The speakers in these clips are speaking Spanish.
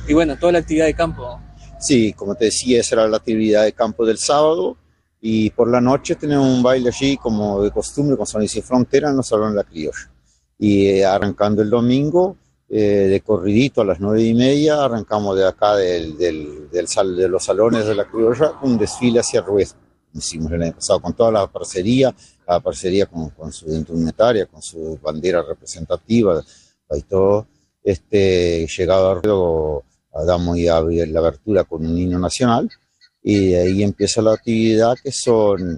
y bueno, toda la actividad de campo. Sí, como te decía, esa era la actividad de campo del sábado y por la noche tenemos un baile allí como de costumbre con Sonidos Sin Frontera en los salones de la Criolla. Y arrancando el domingo, de corridito a las 9:30, arrancamos de acá de los salones de la Criolla, un desfile hacia Ruiz. Hicimos el año pasado con toda la parcería con su indumentaria, con su bandera representativa y todo. Llegado luego damos ya la abertura con un himno nacional y de ahí empieza la actividad que son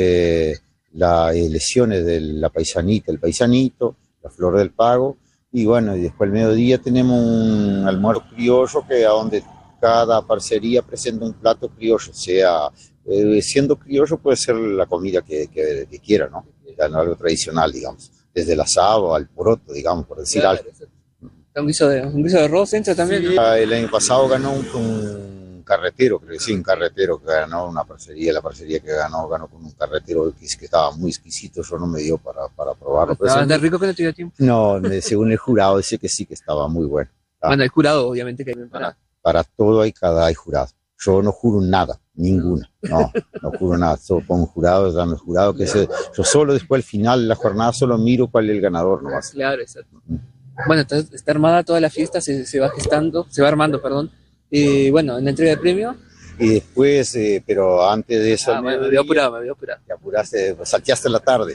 las elecciones de la paisanita, el paisanito, la flor del pago y bueno, y después al mediodía tenemos un almuerzo criollo que a donde cada parcería presenta un plato criollo, sea siendo criollo puede ser la comida que quiera, ¿no? Algo tradicional, digamos, desde el asado al poroto, digamos, por decir algo. Un guiso de arroz entra también, Sí, ¿no? el año pasado ganó un carretero, creo que sí, un carretero que ganó una parcería, la parcería que ganó con un carretero que estaba muy exquisito, yo no me dio para probarlo. Estaba tan rico que no te dio tiempo. No, según el jurado dice que sí, que estaba muy bueno. Bueno, el jurado, obviamente, que para todo hay jurado. Yo no juro nada, ninguna, no juro nada, solo pongo jurado, dame jurado, yo solo después al final de la jornada solo miro cuál es el ganador nomás. Claro, exacto. Bueno, está armada toda la fiesta, se va armando, perdón. Y bueno, en la entrega de premio. Y después, pero antes de eso... Me había apurado. Te apuraste, salteaste la tarde.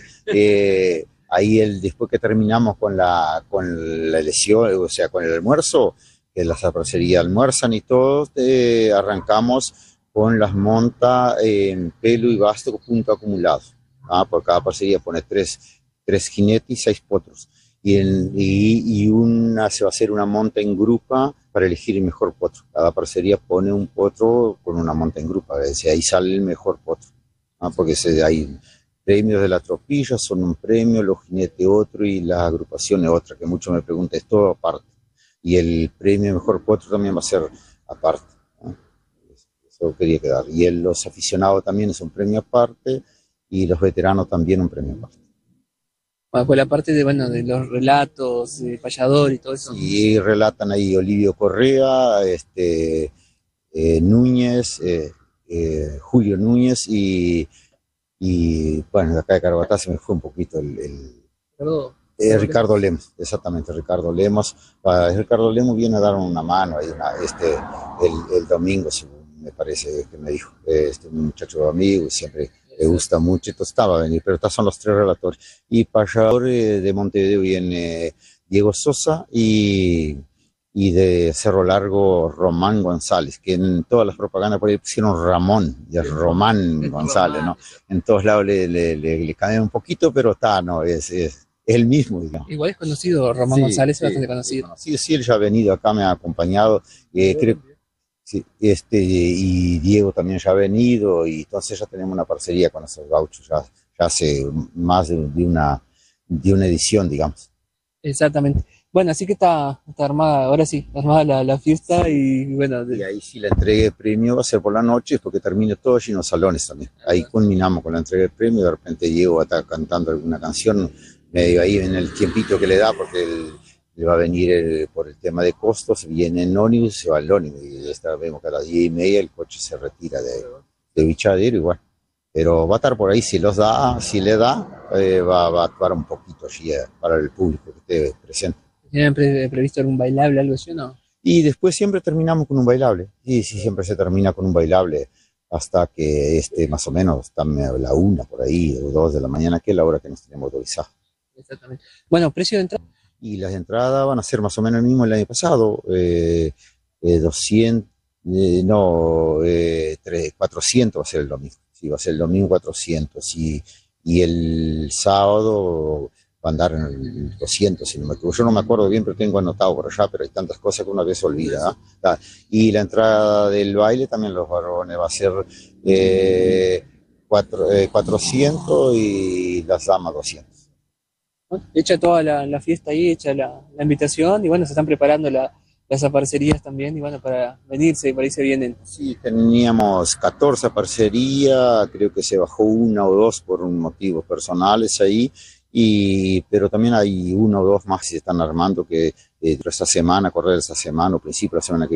Ahí después que terminamos con la elección, o sea, con el almuerzo, que las parcerías almuerzan y todo, arrancamos con las montas en pelo y basto con punto acumulado. Por cada parcería pone tres jinetes y 6 potros. Y una se va a hacer una monta en grupa para elegir el mejor potro. Cada parcería pone un potro con una monta en grupa, ahí sale el mejor potro. Porque hay premios de la tropilla, son un premio, los jinetes otro y las agrupaciones otra, que mucho me preguntan, es todo aparte. Y el premio mejor potro también va a ser aparte. Eso quería quedar. Y los aficionados también es un premio aparte y los veteranos también un premio aparte. Por la parte de los relatos, de payador y todo eso. Y relatan ahí Olivio Correa, Núñez, Julio Núñez y bueno, de acá de Carabatá se me fue un poquito Ricardo Lemos, exactamente, Ricardo Lemos. Ricardo Lemos viene a dar una mano ahí el domingo, me parece que me dijo, un muchacho amigo y siempre le gusta mucho, entonces estaba a venir, pero estos son los 3 relatores. Y payador de Montevideo viene Diego Sosa y de Cerro Largo Román González, que en todas las propagandas por ahí pusieron Ramón, y es Román González, ¿no? En todos lados le cambian un poquito, pero es el mismo, digamos. Igual es conocido, Román González es bastante conocido. Sí, él ya ha venido acá, me ha acompañado, creo. Sí, y Diego también ya ha venido y entonces ya tenemos una parcería con esos gauchos ya hace más de una edición, digamos. Exactamente. Bueno, así que está armada, ahora sí, armada la fiesta y bueno. Y ahí sí la entrega de premio va a ser por la noche porque termine todo allí en los salones también. Ahí culminamos con la entrega de premio y de repente Diego va a estar cantando alguna canción medio ahí en el tiempito que le da porque le va a venir por el tema de costos, viene en ómnibus, se va al ómnibus y vemos que a las 10:30 el coche se retira de Bichadero igual. Pero va a estar por ahí, si le da, va a actuar un poquito allí para el público que esté presente. ¿Tienen previsto algún bailable, algo así o no? Y después siempre terminamos con un bailable. Sí, siempre se termina con un bailable hasta que más o menos está la 1 por ahí, o 2 de la mañana, que es la hora que nos tenemos autorizados. Exactamente. Bueno, precio de entrada. Y las entradas van a ser más o menos el mismo el año pasado, 200, 400 va a ser el domingo. Sí, va a ser el domingo 400 y el sábado va a andar en el 200, si no me equivoco. Yo no me acuerdo bien, pero tengo anotado por allá, pero hay tantas cosas que una vez olvida. Y la entrada del baile también los varones va a ser 400 y las damas 200. Hecha toda la fiesta ahí, hecha la invitación y bueno, se están preparando las aparcerías también y bueno, para venirse, para ahí se vienen. Sí, teníamos 14 aparcerías, creo que se bajó 1 o 2 por motivos personales ahí, pero también hay 1 o 2 más que se están armando que esta semana, correr esta semana o principio de la semana que